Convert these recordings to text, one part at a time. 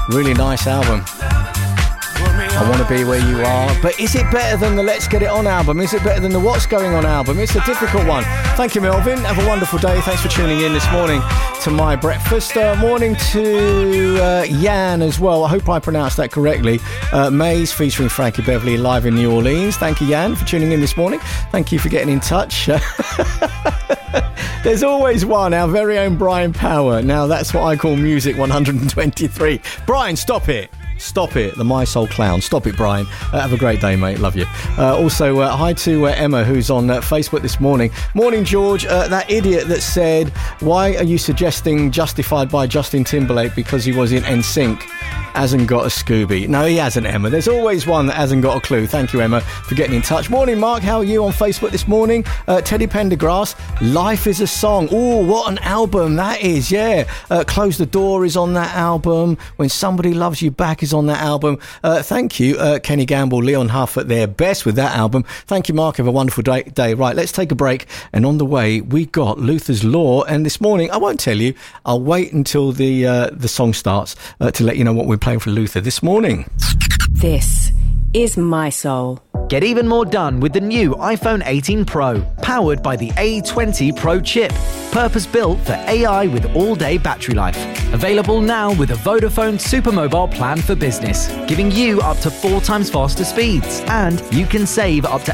Really nice album. I Want to Be Where You Are. But is it better than the Let's Get It On album? Is it better than the What's Going On album? It's a difficult one. Thank you, Melvin. Have a wonderful day. Thanks for tuning in this morning to My Breakfast. Morning to Yan as well. I hope I pronounced that correctly. Maze featuring Frankie Beverly live in New Orleans. Thank you, Yan, for tuning in this morning. Thank you for getting in touch. There's always one, our very own Brian Power. Now, that's what I call Music 123. Brian, stop it. Stop it, the My Soul Clown. Stop it, Brian. Have a great day, mate. Love you. Also, hi to Emma, who's on Facebook this morning. Morning, George. That idiot that said, why are you suggesting Justified by Justin Timberlake because he was in NSYNC hasn't got a Scooby? No, he hasn't, Emma. There's always one that hasn't got a clue. Thank you, Emma, for getting in touch. Morning, Mark. How are you on Facebook this morning? Teddy Pendergrass, Life is a Song. Oh, what an album that is. Yeah. Close the Door is on that album. When Somebody Loves You Back is on that album. Thank you, Kenny Gamble, Leon Huff at their best with that album. Thank you, Mark. Have a wonderful day. Right, let's take a break. And on the way, we got Luther's Law. And this morning, I won't tell you. I'll wait until the song starts to let you know what we're playing for Luther this morning. This is My Soul. Get even more done with the new iPhone 18 Pro, powered by the A20 Pro chip, purpose-built for AI with all-day battery life. Available now with a Vodafone Supermobile plan for business, giving you up to 4 times faster speeds. And you can save up to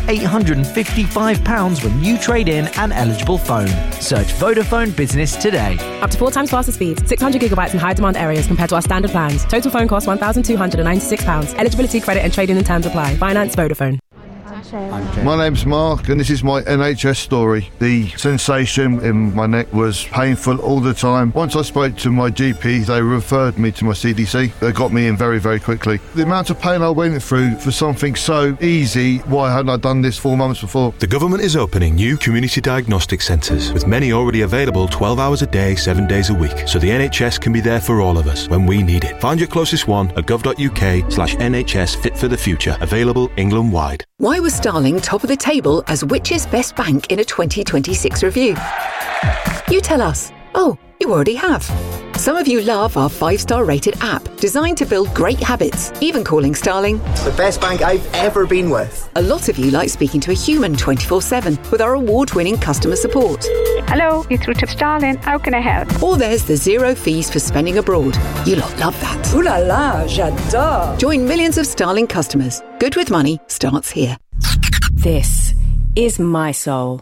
£855 when you trade in an eligible phone. Search Vodafone Business today. Up to 4 times faster speeds, 600 gigabytes in high-demand areas compared to our standard plans. Total phone cost £1,296. Eligibility, credit and trading and terms apply. Finance Vodafone. My name's Mark and this is my NHS story. The sensation in my neck was painful all the time. Once I spoke to my GP, they referred me to my CDC. They got me in very, very quickly. The amount of pain I went through for something so easy, why hadn't I done this 4 months before? The government is opening new community diagnostic centres, with many already available 12 hours a day, 7 days a week, so the NHS can be there for all of us when we need it. Find your closest one at gov.uk/NHS Fit for the Future, available England-wide. Why was Starling top of the table as Which's Best Bank in a 2026 review? You tell us. Oh, you already have. Some of you love our 5-star rated app, designed to build great habits, even calling Starling the best bank I've ever been with. A lot of you like speaking to a human 24/7 with our award-winning customer support. Hello, you're through to Starling. How can I help? Or there's the 0 fees for spending abroad. You lot love that. Ooh la la, j'adore. Join millions of Starling customers. Good with money starts here. This is My Soul.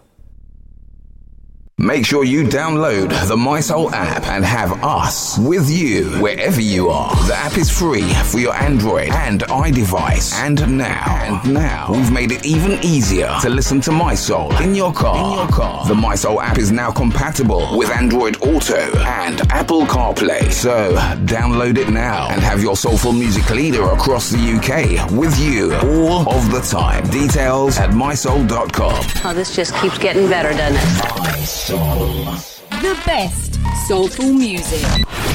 Make sure you download the My Soul app and have us with you wherever you are. The app is free for your Android and iDevice. And now, we've made it even easier to listen to My Soul in your car. The My Soul app is now compatible with Android Auto and Apple CarPlay. So, download it now and have your soulful music leader across the UK with you all of the time. Details at mysoul.com. Oh, this just keeps getting better, doesn't it? My Soul. The best soulful music.